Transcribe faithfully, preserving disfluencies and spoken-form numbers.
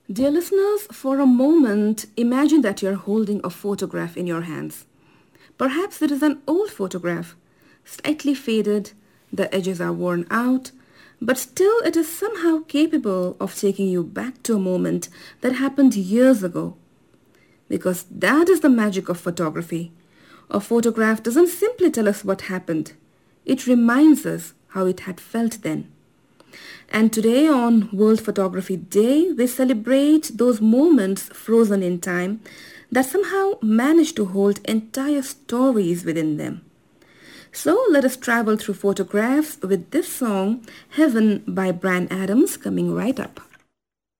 Dear listeners, for a moment, imagine that you're holding a photograph in your hands. Perhaps it is an old photograph, slightly faded, the edges are worn out, but still it is somehow capable of taking you back to a moment that happened years ago. Because that is the magic of photography. A photograph doesn't simply tell us what happened, it reminds us how it had felt then. And today on World Photography Day, we celebrate those moments frozen in time that somehow manage to hold entire stories within them. So let us travel through photographs with this song, Heaven by Bryan Adams, coming right up.